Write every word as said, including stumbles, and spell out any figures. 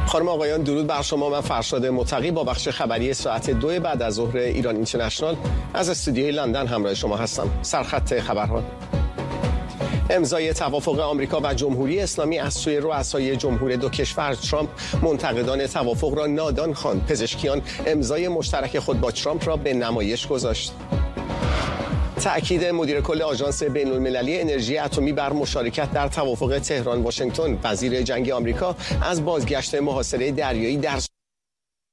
خانم آقایان درود بر شما. من فرشاد متقی با بخش خبری ساعت دو بعد از ظهر ایران اینترنشنال از استودیوی لندن همراه شما هستم. سرخط خبرها: امضای توافق آمریکا و جمهوری اسلامی از سوی رؤسای جمهور دو کشور. ترامپ منتقدان توافق را نادان خواند. پزشکیان امضای مشترک خود با ترامپ را به نمایش گذاشت. تأکید مدیر کل آژانس بین‌المللی انرژی اتمی بر مشارکت در توافق تهران واشنگتن. وزیر جنگ آمریکا از بازگشت محاصره دریایی در